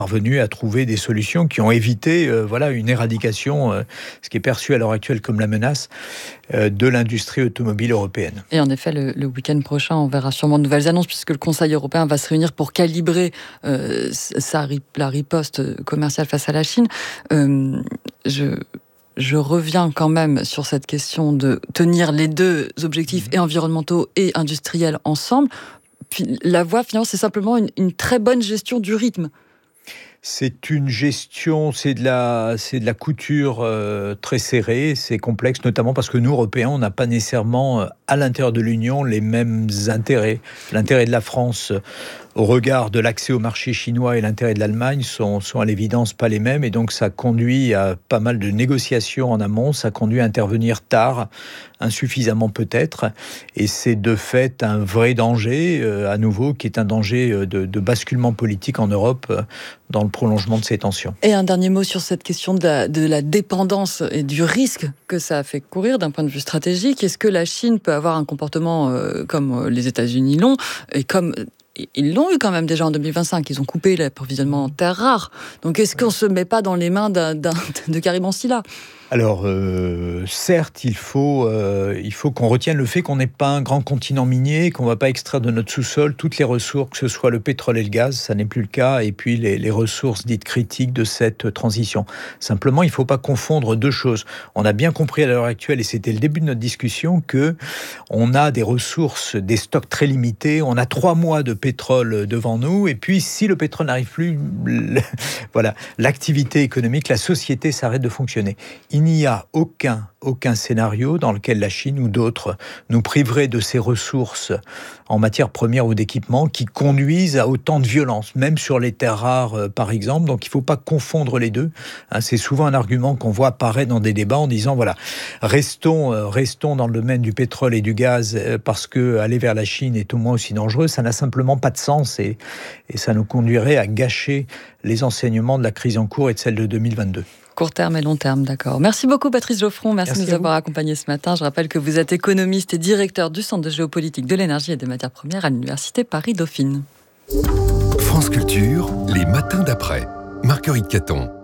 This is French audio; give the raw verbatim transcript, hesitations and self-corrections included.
parvenu à trouver des solutions qui ont évité euh, voilà, une éradication, euh, ce qui est perçu à l'heure actuelle comme la menace euh, de l'industrie automobile européenne. Et en effet, le, le week-end prochain, on verra sûrement de nouvelles annonces, puisque le Conseil européen va se réunir pour calibrer euh, sa, la riposte commerciale face à la Chine. Euh, je... Je reviens quand même sur cette question de tenir les deux objectifs, et environnementaux et industriels, ensemble. Puis, la voie, finalement, c'est simplement une, une très bonne gestion du rythme. C'est une gestion, c'est de la, c'est de la couture euh, très serrée, c'est complexe, notamment parce que nous, Européens, on n'a pas nécessairement, à l'intérieur de l'Union, les mêmes intérêts. L'intérêt de la France, au regard de l'accès au marché chinois, et l'intérêt de l'Allemagne sont, sont à l'évidence pas les mêmes, et donc ça conduit à pas mal de négociations en amont, ça conduit à intervenir tard, insuffisamment peut-être, et c'est de fait un vrai danger, euh, à nouveau, qui est un danger de, de basculement politique en Europe, euh, dans le prolongement de ces tensions. Et un dernier mot sur cette question de la, de la dépendance et du risque que ça a fait courir d'un point de vue stratégique. Est-ce que la Chine peut avoir un comportement euh, comme les États-Unis l'ont, et comme ils l'ont eu quand même déjà en deux mille vingt-cinq, ils ont coupé l'approvisionnement en terres rares. Donc est-ce qu'on ne se met pas dans les mains d'un, d'un, de Karim Ansila ? Alors, euh, certes, il faut, euh, il faut qu'on retienne le fait qu'on n'est pas un grand continent minier, qu'on ne va pas extraire de notre sous-sol toutes les ressources, que ce soit le pétrole et le gaz, ça n'est plus le cas, et puis les, les ressources dites critiques de cette transition. Simplement, il ne faut pas confondre deux choses. On a bien compris à l'heure actuelle, et c'était le début de notre discussion, qu'on a des ressources, des stocks très limités, on a trois mois de pétrole devant nous, et puis si le pétrole n'arrive plus, voilà, l'activité économique, la société s'arrête de fonctionner. Il n'y a aucun, aucun scénario dans lequel la Chine ou d'autres nous priveraient de ces ressources en matière première ou d'équipement qui conduisent à autant de violence, même sur les terres rares, euh, par exemple. Donc il ne faut pas confondre les deux. Hein, c'est souvent un argument qu'on voit apparaître dans des débats en disant, voilà, restons, euh, restons dans le domaine du pétrole et du gaz euh, parce que aller vers la Chine est au moins aussi dangereux. Ça n'a simplement pas de sens, et, et ça nous conduirait à gâcher les enseignements de la crise en cours et de celle de deux mille vingt-deux. Court terme et long terme, d'accord. Merci beaucoup, Patrice Geoffron. Merci, Merci de nous avoir accompagnés ce matin. Je rappelle que vous êtes économiste et directeur du Centre de géopolitique de l'énergie et des matières premières à l'Université Paris-Dauphine. France Culture, les matins d'après. Marguerite Caton.